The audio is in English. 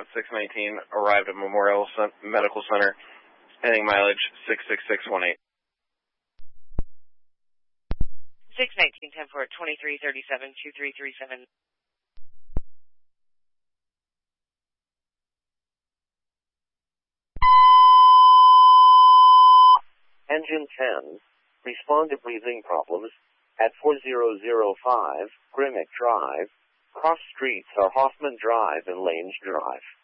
619, arrived at Memorial Medical Center, heading mileage 66618. 619, 10 for 2337, 2337. Engine 10, respond to breathing problems at 4005 Grimmick Drive. Cross streets are Hoffman Drive and Lanes Drive.